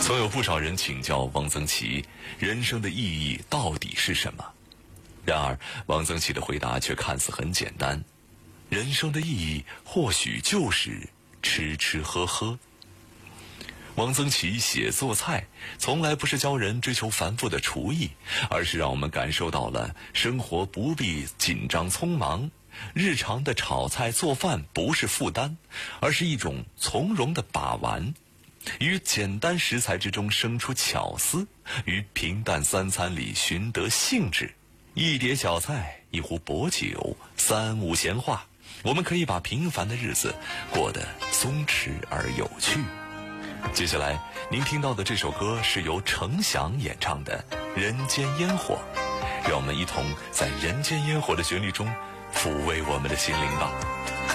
曾有不少人请教汪曾祺，人生的意义到底是什么？然而，汪曾祺的回答却看似很简单：人生的意义或许就是吃吃喝喝。汪曾祺写做菜，从来不是教人追求繁复的厨艺，而是让我们感受到了生活不必紧张匆忙，日常的炒菜做饭不是负担，而是一种从容的把玩。于简单食材之中生出巧思，于平淡三餐里寻得兴致。一碟小菜，一壶薄酒，三五闲话，我们可以把平凡的日子过得松弛而有趣。接下来您听到的这首歌是由程响演唱的《人间烟火》，让我们一同在人间烟火的旋律中抚慰我们的心灵吧。